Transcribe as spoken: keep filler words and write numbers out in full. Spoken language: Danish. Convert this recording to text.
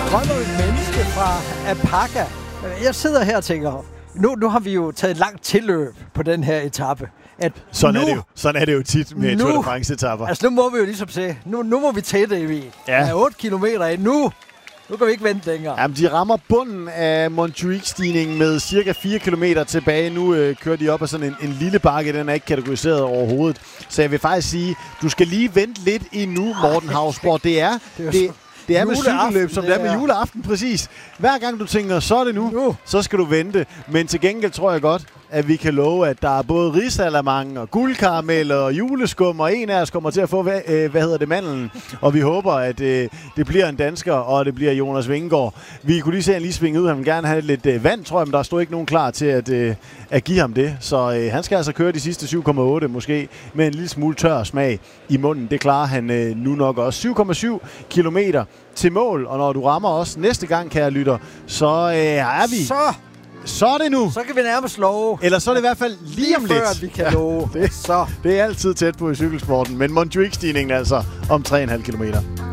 drømmer et menneske fra Apaka. Jeg sidder her og tænker, nu, nu har vi jo taget et langt tilløb på den her etape. At sådan, nu, er det jo, sådan er det jo tit med nu, Tour de France-etapper. Altså nu må vi jo ligesom se, nu, nu må vi tætte i. Ja. Der er otte kilometer ind nu. Nu kan vi ikke vente længere. Jamen, de rammer bunden af Montjuic-stigningen med cirka fire kilometer tilbage. Nu øh, kører de op ad sådan en, en lille bakke. Den er ikke kategoriseret overhovedet. Så jeg vil faktisk sige, du skal lige vente lidt endnu, Morten Hausborg. Det er... Det er, det, det er med juleaften, cykelløb, som det er med juleaften, præcis. Hver gang du tænker, så er det nu, nu, så skal du vente. Men til gengæld tror jeg godt, at vi kan love, at der er både risalamang og guldkarameller og juleskum, og en af os kommer til at få, hvad, øh, hvad hedder det, mandlen. Og vi håber, at øh, det bliver en dansker, og det bliver Jonas Vingegaard. Vi kunne lige se, at han lige svinge ud. Han vil gerne have lidt øh, vand, tror jeg, men der stod ikke nogen klar til at, øh, at give ham det. Så øh, han skal altså køre de sidste syv komma otte måske, med en lille smule tør smag i munden. Det klarer han øh, nu nok også. syv komma syv kilometer til mål, og når du rammer os næste gang, kære lytter, så øh, er vi... Så... Så er det nu. Så kan vi nærmest love. Eller så er det i hvert fald lige, lige om lidt. Før vi kan love. Ja, det, så. det er altid tæt på i cykelsporten. Men Montjuic-stigningen altså om tre komma fem kilometer.